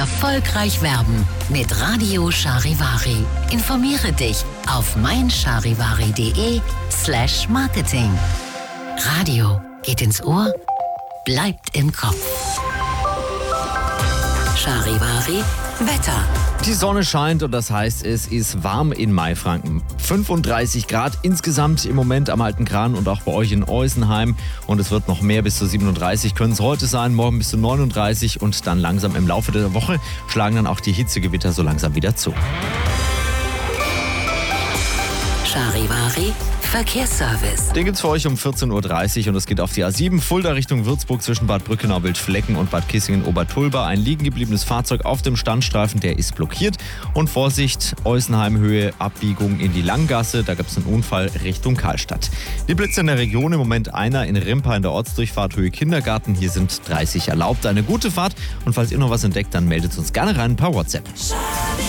Erfolgreich werben mit Radio Charivari. Informiere dich auf meincharivari.de/Marketing. Radio geht ins Ohr, bleibt im Kopf. Charivari Wetter. Die Sonne scheint und das heißt, es ist warm in Maifranken. 35 Grad insgesamt im Moment am Alten Kran und auch bei euch in Eusenheim. Und es wird noch mehr, bis zu 37 können es heute sein, morgen bis zu 39 und dann langsam im Laufe der Woche schlagen dann auch die Hitzegewitter so langsam wieder zu. Charivari Verkehrsservice. Den gibt's für euch um 14.30 Uhr und es geht auf die A7 Fulda Richtung Würzburg zwischen Bad Brückenau, Wildflecken und Bad Kissingen-Obertulba. Ein liegen gebliebenes Fahrzeug auf dem Standstreifen, der ist blockiert. Und Vorsicht, Eusenheim-Höhe, Abbiegung in die Langgasse, da gibt's einen Unfall Richtung Karlstadt. Die Blitze in der Region, im Moment einer in Rimpa in der Ortsdurchfahrt Höhe Kindergarten. Hier sind 30 erlaubt. Eine gute Fahrt und falls ihr noch was entdeckt, dann meldet uns gerne rein per WhatsApp.